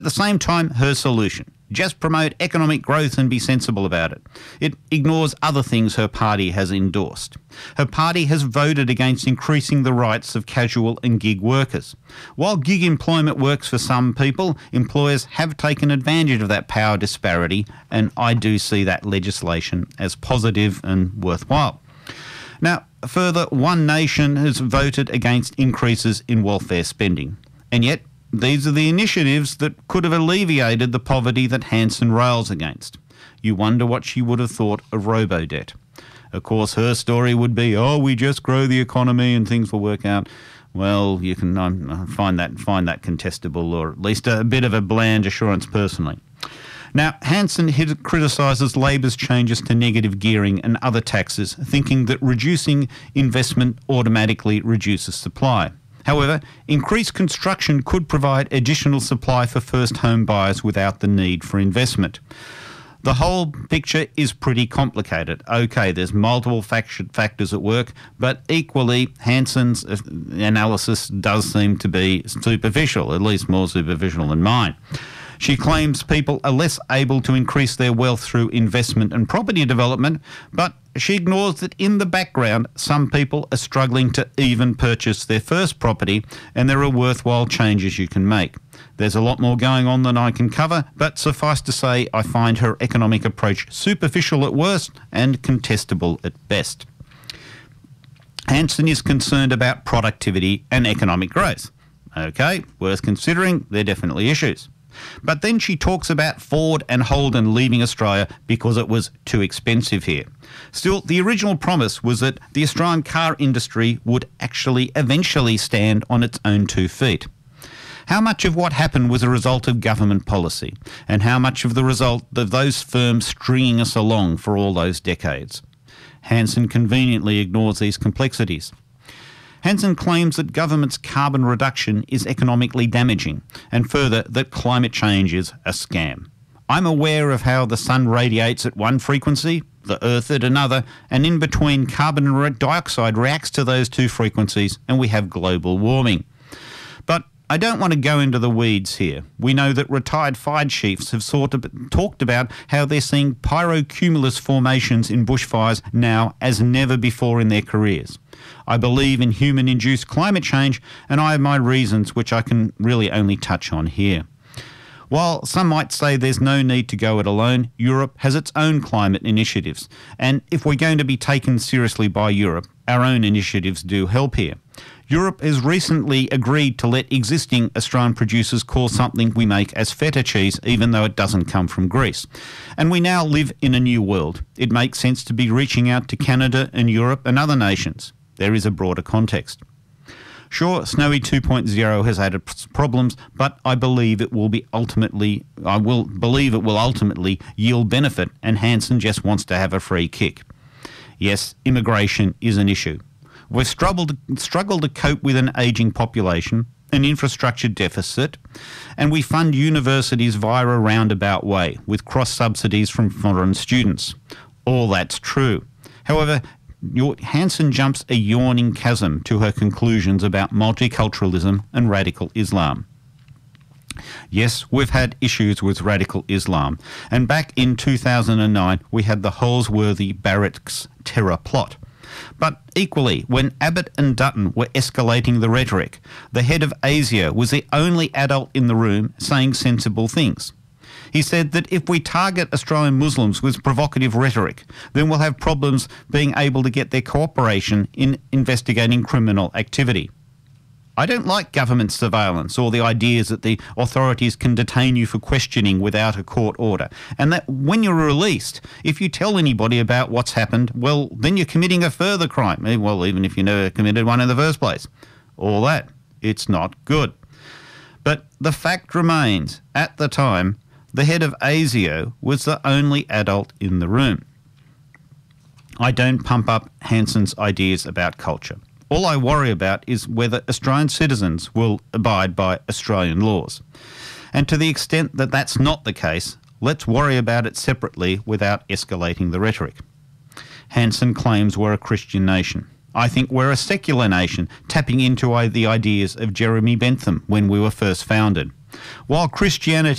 At the same time, her solution: just promote economic growth and be sensible about it. It ignores other things her party has endorsed. Her party has voted against increasing the rights of casual and gig workers. While gig employment works for some people, employers have taken advantage of that power disparity, and I do see that legislation as positive and worthwhile. Now, further, One Nation has voted against increases in welfare spending, and yet these are the initiatives that could have alleviated the poverty that Hanson rails against. You wonder what she would have thought of Robodebt. Of course, her story would be, oh, we just grow the economy and things will work out. Well, you can find that contestable, or at least a bit of a bland assurance personally. Now, Hanson criticises Labor's changes to negative gearing and other taxes, thinking that reducing investment automatically reduces supply. However, increased construction could provide additional supply for first home buyers without the need for investment. The whole picture is pretty complicated. Okay, there's multiple factors at work, but equally, Hanson's analysis does seem to be superficial, at least more superficial than mine. She claims people are less able to increase their wealth through investment and property development, but she ignores that in the background, some people are struggling to even purchase their first property, and there are worthwhile changes you can make. There's a lot more going on than I can cover, but suffice to say, I find her economic approach superficial at worst and contestable at best. Hanson is concerned about productivity and economic growth. Okay, worth considering, they're definitely issues. But then she talks about Ford and Holden leaving Australia because it was too expensive here. Still, the original promise was that the Australian car industry would actually eventually stand on its own 2 feet. How much of what happened was a result of government policy, and how much of the result of those firms stringing us along for all those decades? Hanson conveniently ignores these complexities. Hanson claims that government's carbon reduction is economically damaging, and further that climate change is a scam. I'm aware of how the sun radiates at one frequency, the earth at another, and in between carbon dioxide reacts to those two frequencies and we have global warming. But I don't want to go into the weeds here. We know that retired fire chiefs have talked about how they're seeing pyrocumulus formations in bushfires now as never before in their careers. I believe in human-induced climate change, and I have my reasons which I can really only touch on here. While some might say there's no need to go it alone, Europe has its own climate initiatives, and if we're going to be taken seriously by Europe, our own initiatives do help here. Europe has recently agreed to let existing Australian producers call something we make as feta cheese, even though it doesn't come from Greece. And we now live in a new world. It makes sense to be reaching out to Canada and Europe and other nations. There is a broader context. Sure, Snowy 2.0 has added problems, but I believe it will ultimately yield benefit, and Hanson just wants to have a free kick. Yes, immigration is an issue. We've struggled to cope with an ageing population, an infrastructure deficit, and we fund universities via a roundabout way with cross-subsidies from foreign students. All that's true. However, Hanson jumps a yawning chasm to her conclusions about multiculturalism and radical Islam. Yes, we've had issues with radical Islam, and back in 2009 we had the Holsworthy-Barrett's terror plot. But equally, when Abbott and Dutton were escalating the rhetoric, the head of ASIO was the only adult in the room saying sensible things. He said that if we target Australian Muslims with provocative rhetoric, then we'll have problems being able to get their cooperation in investigating criminal activity. I don't like government surveillance or the ideas that the authorities can detain you for questioning without a court order, and that when you're released, if you tell anybody about what's happened, well, then you're committing a further crime, well, even if you never committed one in the first place. All that. It's not good. But the fact remains, at the time, the head of ASIO was the only adult in the room. I don't pump up Hanson's ideas about culture. All I worry about is whether Australian citizens will abide by Australian laws. And to the extent that that's not the case, let's worry about it separately without escalating the rhetoric. Hanson claims we're a Christian nation. I think we're a secular nation, tapping into the ideas of Jeremy Bentham when we were first founded. While Christianity